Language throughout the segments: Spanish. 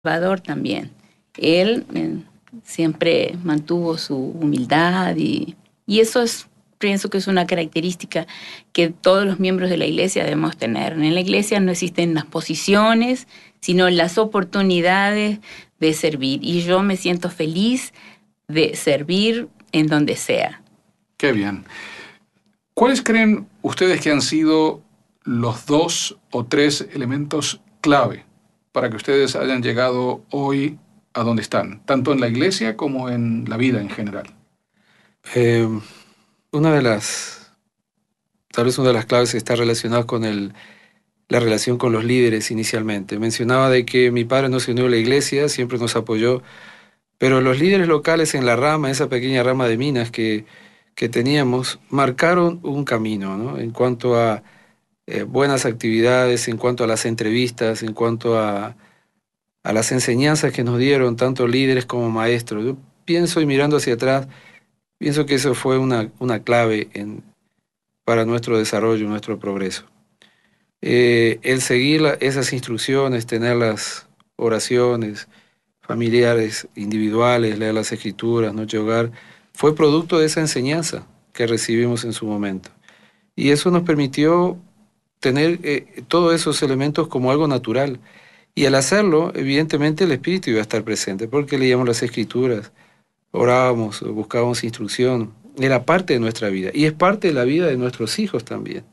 Salvador también. Él siempre mantuvo su humildad y eso es, pienso que es una característica que todos los miembros de la iglesia debemos tener. En la iglesia no existen las posiciones, sino las oportunidades de servir. Y yo me siento feliz de servir en donde sea. Qué bien. ¿Cuáles creen ustedes que han sido los dos o tres elementos clave para que ustedes hayan llegado hoy a donde están, tanto en la iglesia como en la vida en general? Eh, una de las, Tal vez una de las claves está relacionada con la relación con los líderes inicialmente. Mencionaba de que mi padre no se unió a la iglesia, siempre nos apoyó, pero los líderes locales en la rama, esa pequeña rama de minas que teníamos, marcaron un camino, ¿no? En cuanto a buenas actividades, en cuanto a las entrevistas, en cuanto a las enseñanzas que nos dieron tanto líderes como maestros. Yo pienso, y mirando hacia atrás, pienso que eso fue una clave para nuestro desarrollo, nuestro progreso. El seguir esas instrucciones, tener las oraciones familiares, individuales, leer las escrituras, noche de hogar, fue producto de esa enseñanza que recibimos en su momento. Y eso nos permitió tener todos esos elementos como algo natural. Y al hacerlo, evidentemente el Espíritu iba a estar presente, porque leíamos las escrituras, orábamos, buscábamos instrucción, era parte de nuestra vida y es parte de la vida de nuestros hijos también.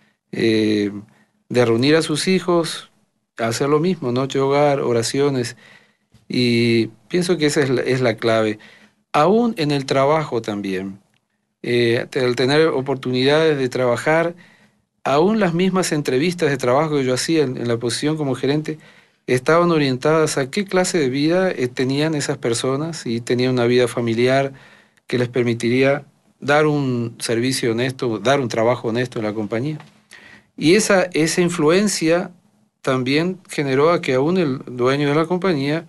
Eh, de reunir a sus hijos, hacer lo mismo, noche de hogar, oraciones, y pienso que esa es la clave. Aún en el trabajo también, al tener oportunidades de trabajar, aún las mismas entrevistas de trabajo que yo hacía en la posición como gerente, estaban orientadas a qué clase de vida tenían esas personas y tenían una vida familiar que les permitiría dar un servicio honesto, dar un trabajo honesto en la compañía. Y esa influencia también generó a que aún el dueño de la compañía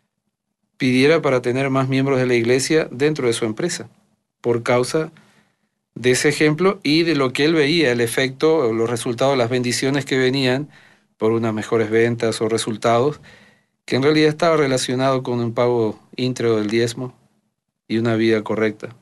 pidiera para tener más miembros de la iglesia dentro de su empresa, por causa de ese ejemplo y de lo que él veía, el efecto, los resultados, las bendiciones que venían por unas mejores ventas o resultados, que en realidad estaba relacionado con un pago íntegro del diezmo y una vida correcta.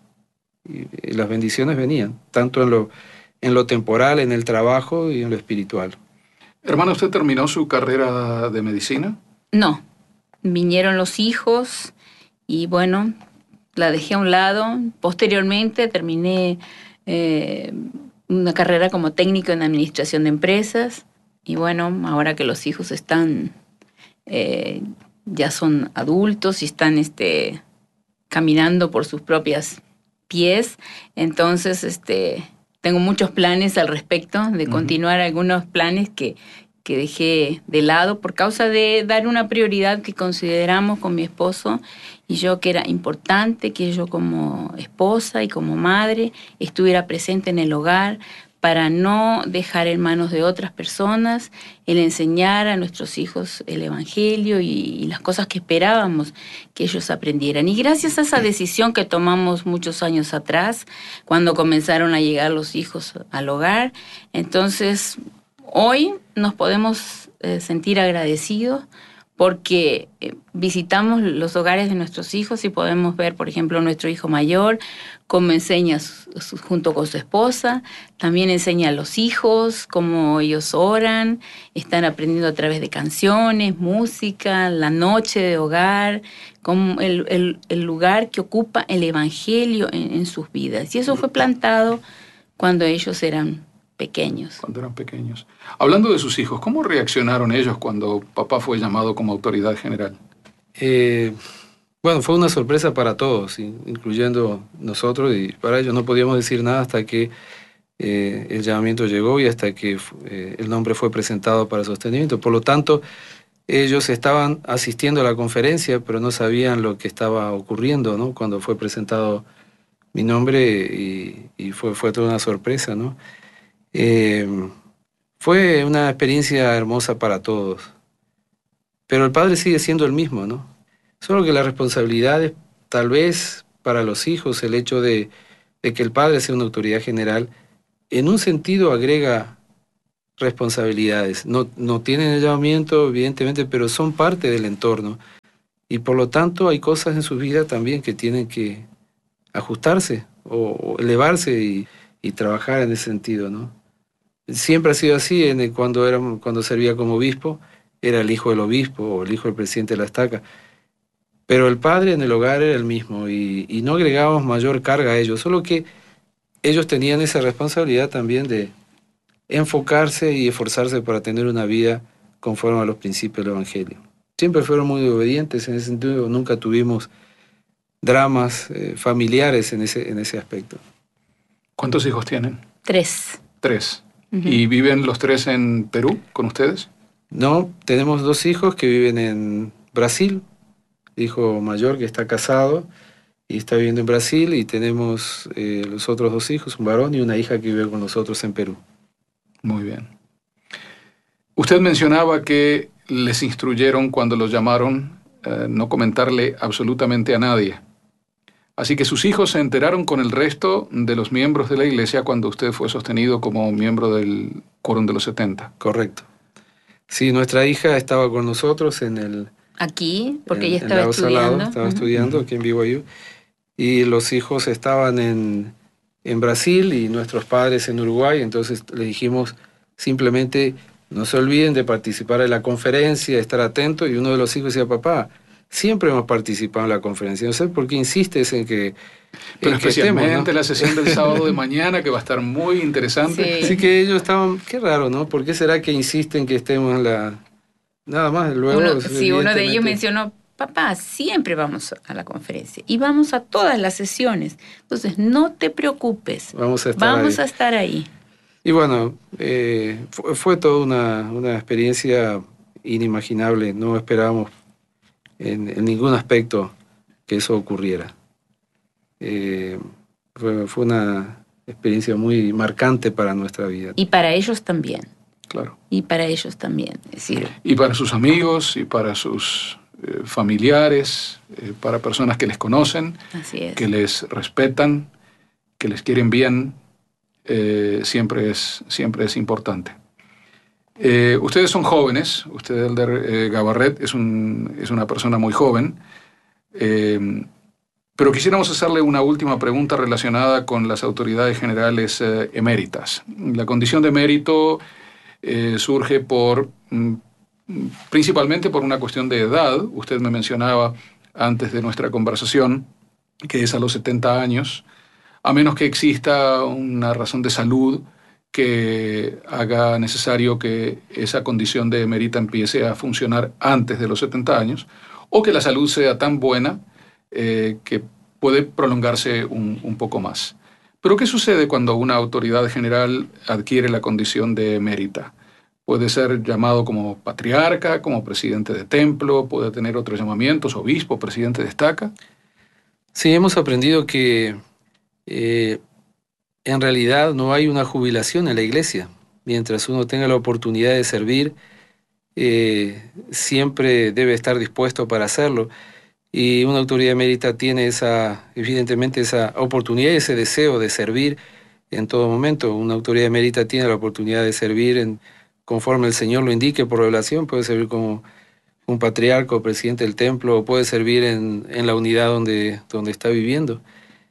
Y las bendiciones venían, tanto en lo temporal, en el trabajo y en lo espiritual. Hermano, ¿usted terminó su carrera de medicina? No, vinieron los hijos y bueno, la dejé a un lado. Posteriormente terminé eh, una carrera como técnico en administración de empresas y bueno, ahora que los hijos están, eh, ya son adultos y están caminando por sus propias pies, entonces tengo muchos planes al respecto de continuar algunos planes que dejé de lado por causa de dar una prioridad que consideramos con mi esposo y yo que era importante que yo como esposa y como madre estuviera presente en el hogar para no dejar en manos de otras personas el enseñar a nuestros hijos el Evangelio y las cosas que esperábamos que ellos aprendieran. Y gracias a esa decisión que tomamos muchos años atrás, cuando comenzaron a llegar los hijos al hogar, entonces hoy nos podemos sentir agradecidos porque visitamos los hogares de nuestros hijos y podemos ver, por ejemplo, nuestro hijo mayor, cómo enseña junto con su esposa, también enseña a los hijos, cómo ellos oran, están aprendiendo a través de canciones, música, la noche de hogar, como el lugar que ocupa el Evangelio en sus vidas. Y eso fue plantado cuando ellos eran pequeños. Cuando eran pequeños. Hablando de sus hijos, ¿cómo reaccionaron ellos cuando papá fue llamado como autoridad general? Eh, bueno, fue una sorpresa para todos, incluyendo nosotros, y para ellos no podíamos decir nada hasta que el llamamiento llegó y hasta que el nombre fue presentado para sostenimiento. Por lo tanto, ellos estaban asistiendo a la conferencia, pero no sabían lo que estaba ocurriendo, ¿no? Cuando fue presentado mi nombre y fue toda una sorpresa, ¿no? Eh, Fue una experiencia hermosa para todos, pero el padre sigue siendo el mismo, ¿no? Solo que las responsabilidades, tal vez para los hijos, el hecho de que el padre sea una autoridad general, en un sentido agrega responsabilidades. No tienen el llamamiento, evidentemente, pero son parte del entorno. Y por lo tanto hay cosas en su vida también que tienen que ajustarse o elevarse y trabajar en ese sentido, ¿no? Siempre ha sido así. Cuando servía como obispo, era el hijo del obispo o el hijo del presidente de la estaca. Pero el padre en el hogar era el mismo y no agregábamos mayor carga a ellos, solo que ellos tenían esa responsabilidad también de enfocarse y esforzarse para tener una vida conforme a los principios del Evangelio. Siempre fueron muy obedientes en ese sentido, nunca tuvimos dramas familiares en ese aspecto. ¿Cuántos hijos tienen? 3. 3. ¿Y viven los 3 en Perú con ustedes? No, tenemos 2 hijos que viven en Brasil, hijo mayor que está casado y está viviendo en Brasil, y tenemos los otros 2 hijos, un varón y una hija que vive con nosotros en Perú. Muy bien. Usted mencionaba que les instruyeron cuando los llamaron no comentarle absolutamente a nadie. Así que sus hijos se enteraron con el resto de los miembros de la iglesia cuando usted fue sostenido como miembro del Quórum de los 70. Correcto. Sí, nuestra hija estaba con nosotros Aquí, porque ella estaba estudiando. Estaba estudiando aquí en BYU. Y los hijos estaban en Brasil y nuestros padres en Uruguay. Entonces les dijimos simplemente no se olviden de participar en la conferencia, estar atentos. Y uno de los hijos decía, papá, siempre hemos participado en la conferencia. No sé por qué insistes en que... Pero especialmente estemos, ¿no? La sesión del sábado de mañana, que va a estar muy interesante. Sí. Así que ellos estaban, qué raro, ¿no? ¿Por qué será que insisten que estemos en la... Nada más, luego... uno de ellos mencionó, papá, siempre vamos a la conferencia y vamos a todas las sesiones. Entonces, no te preocupes, vamos a estar ahí. Y bueno, fue toda una experiencia inimaginable. No esperábamos en ningún aspecto que eso ocurriera. Fue una experiencia muy marcante para nuestra vida. Y para ellos también. Claro. Y para ellos también. Es decir, y para sus amigos, y para sus familiares, para personas que les conocen, así es, que les respetan, que les quieren bien, siempre es importante. Ustedes son jóvenes. Usted, Elder Gabarret, es una persona muy joven. Pero quisiéramos hacerle una última pregunta relacionada con las autoridades generales eméritas. La condición de emérito surge principalmente por una cuestión de edad. Usted me mencionaba antes de nuestra conversación que es a los 70 años, a menos que exista una razón de salud que haga necesario que esa condición de emérita empiece a funcionar antes de los 70 años, o que la salud sea tan buena que puede prolongarse un poco más. Pero ¿qué sucede cuando una autoridad general adquiere la condición de emérita? Puede ser llamado como patriarca, como presidente de templo, puede tener otros llamamientos, obispo, presidente de estaca. Sí, hemos aprendido que en realidad no hay una jubilación en la iglesia. Mientras uno tenga la oportunidad de servir, siempre debe estar dispuesto para hacerlo. Y una autoridad emérita tiene evidentemente esa oportunidad y ese deseo de servir en todo momento. Una autoridad emérita tiene la oportunidad de servir conforme el Señor lo indique por revelación. Puede servir como un patriarca o presidente del templo, o puede servir en la unidad donde está viviendo.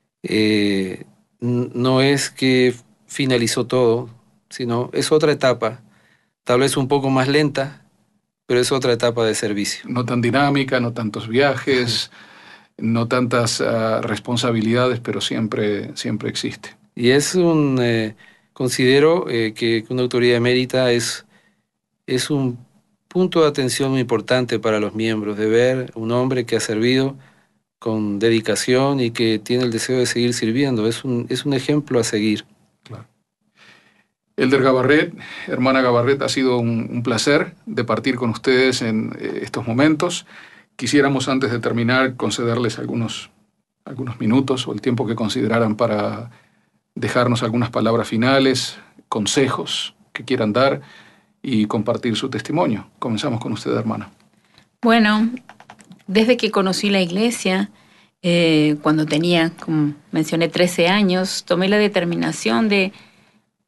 No es que finalizó todo, sino es otra etapa, tal vez un poco más lenta, pero es otra etapa de servicio. No tan dinámica, no tantos viajes, no tantas responsabilidades, pero siempre existe. Y considero que una autoridad emérita es un punto de atención muy importante para los miembros, de ver un hombre que ha servido con dedicación y que tiene el deseo de seguir sirviendo. Es un ejemplo a seguir. Claro. Elder Gabarret, hermana Gabarret, ha sido un placer de partir con ustedes en estos momentos. Quisiéramos, antes de terminar, concederles algunos minutos o el tiempo que consideraran para dejarnos algunas palabras finales, consejos que quieran dar y compartir su testimonio. Comenzamos con usted, hermana. Bueno, desde que conocí la iglesia, cuando tenía, como mencioné, 13 años, tomé la determinación de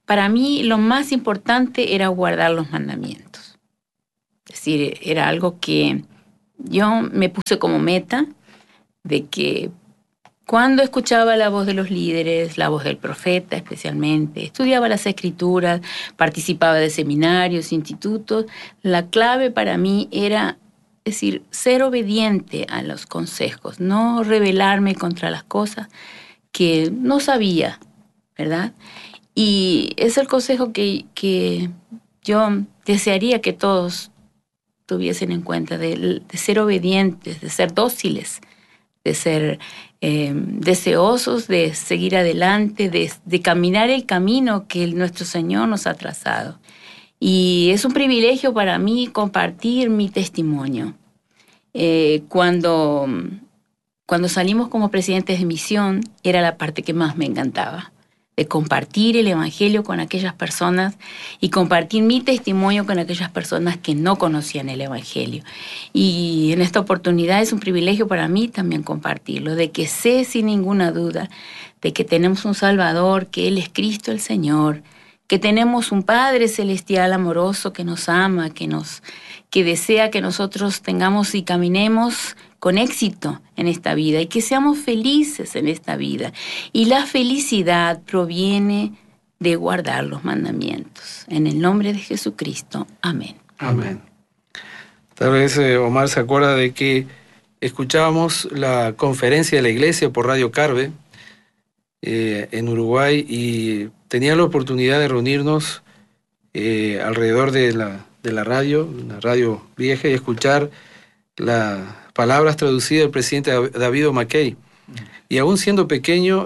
para mí lo más importante era guardar los mandamientos. Es decir, era algo que yo me puse como meta de que cuando escuchaba la voz de los líderes, la voz del profeta especialmente, estudiaba las escrituras, participaba de seminarios, institutos, la clave para mí era, es decir, ser obediente a los consejos, no rebelarme contra las cosas que no sabía, ¿verdad? Y es el consejo que yo desearía que todos tuviesen en cuenta, de ser obedientes, de ser dóciles, de ser deseosos de seguir adelante, de caminar el camino que nuestro Señor nos ha trazado. Y es un privilegio para mí compartir mi testimonio. Cuando salimos como presidentes de misión, era la parte que más me encantaba, de compartir el Evangelio con aquellas personas y compartir mi testimonio con aquellas personas que no conocían el Evangelio. Y en esta oportunidad es un privilegio para mí también compartirlo, de que sé sin ninguna duda de que tenemos un Salvador, que Él es Cristo el Señor, que tenemos un Padre Celestial amoroso que nos ama, que desea que nosotros tengamos y caminemos con éxito en esta vida y que seamos felices en esta vida. Y la felicidad proviene de guardar los mandamientos. En el nombre de Jesucristo. Amén. Amén. Tal vez Omar se acuerda de que escuchábamos la conferencia de la iglesia por Radio Carve en Uruguay y tenía la oportunidad de reunirnos alrededor de la radio, una radio vieja, y escuchar las palabras traducidas del presidente David Mackay. Y aún siendo pequeño,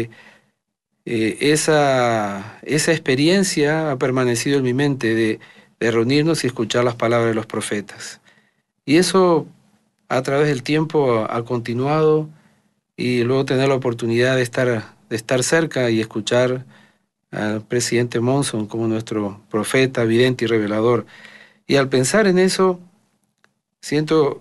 esa experiencia ha permanecido en mi mente de reunirnos y escuchar las palabras de los profetas. Y eso a través del tiempo ha continuado, y luego tener la oportunidad de estar cerca y escuchar al presidente Monson como nuestro profeta, vidente y revelador. Y al pensar en eso, siento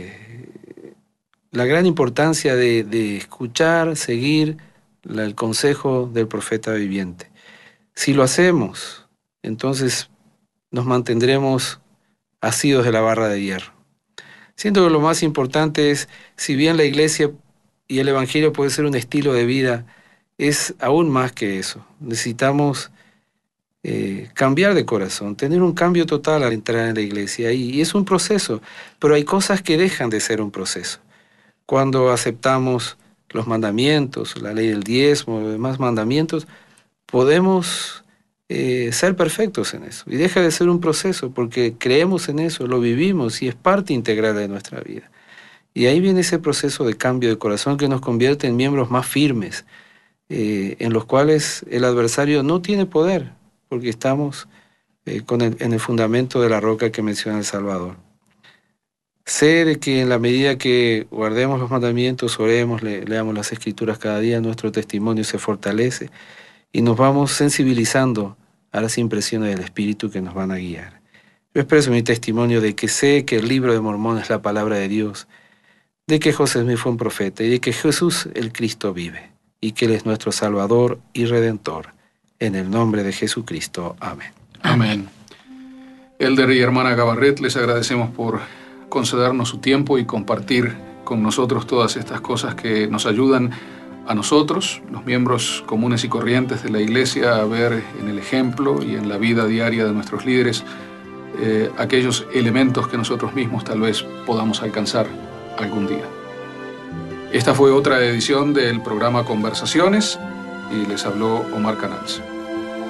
la gran importancia de escuchar, seguir el consejo del profeta viviente. Si lo hacemos, entonces nos mantendremos asidos de la barra de hierro. Siento que lo más importante es, si bien la iglesia y el evangelio puede ser un estilo de vida, es aún más que eso. Necesitamos cambiar de corazón, tener un cambio total al entrar en la iglesia. Y es un proceso, pero hay cosas que dejan de ser un proceso. Cuando aceptamos los mandamientos, la ley del diezmo, los demás mandamientos, podemos ser perfectos en eso. Y deja de ser un proceso, porque creemos en eso, lo vivimos y es parte integral de nuestra vida. Y ahí viene ese proceso de cambio de corazón que nos convierte en miembros más firmes, en los cuales el adversario no tiene poder, porque estamos en el fundamento de la roca que menciona el Salvador. Sé de que en la medida que guardemos los mandamientos, oremos, leamos las Escrituras cada día, nuestro testimonio se fortalece y nos vamos sensibilizando a las impresiones del Espíritu que nos van a guiar. Yo expreso mi testimonio de que sé que el libro de Mormón es la palabra de Dios, de que José Smith fue un profeta y de que Jesús el Cristo vive y que Él es nuestro Salvador y Redentor. En el nombre de Jesucristo. Amén. Amén. Elder y hermana Gabarret, les agradecemos por concedernos su tiempo y compartir con nosotros todas estas cosas que nos ayudan a nosotros, los miembros comunes y corrientes de la Iglesia, a ver en el ejemplo y en la vida diaria de nuestros líderes aquellos elementos que nosotros mismos tal vez podamos alcanzar algún día. Esta fue otra edición del programa Conversaciones y les habló Omar Canals.